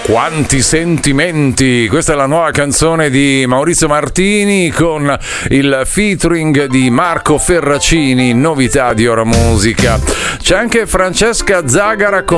Quanti sentimenti, questa è la nuova canzone di Maurizio Martini con il featuring di Marco Ferracini, novità di Ora Musica. C'è anche Francesca Zagara con